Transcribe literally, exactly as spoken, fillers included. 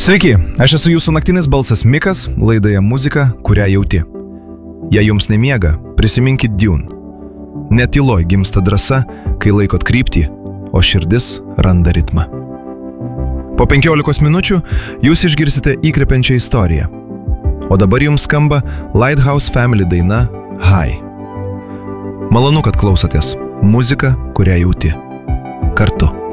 Sveiki, aš esu jūsų naktinis balsas Mikas, laidoje muzika, kurią jauti. Jei jums nemiega, prisiminkit Dune. Net tyloj gimsta drąsa, kai laikot kryptį, o širdis randa ritmą. Po penkiolikos minučių jūs išgirsite įkvepiančią istoriją. O dabar jums skamba Lighthouse Family daina High. Malonu, kad klausotės. Muzika, kurią jauti. Kartu.